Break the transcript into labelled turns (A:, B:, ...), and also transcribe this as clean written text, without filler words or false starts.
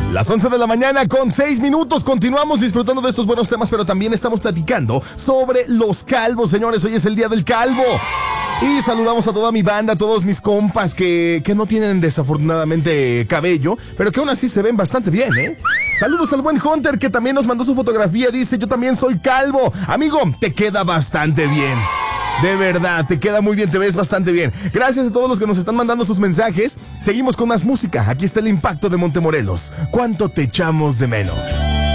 A: Las 11 de la mañana con 6 minutos. Continuamos disfrutando de estos buenos temas, pero también estamos platicando sobre los calvos, señores. Hoy es el día del calvo. Y saludamos a toda mi banda, a todos mis compas que no tienen desafortunadamente cabello, pero que aún así se ven bastante bien, ¿eh? Saludos al buen Hunter, que también nos mandó su fotografía. Dice, yo también soy calvo. Amigo, te queda bastante bien. De verdad, te queda muy bien, te ves bastante bien. Gracias a todos los que nos están mandando sus mensajes. Seguimos con más música. Aquí está el impacto de Montemorelos. ¿Cuánto te echamos de menos?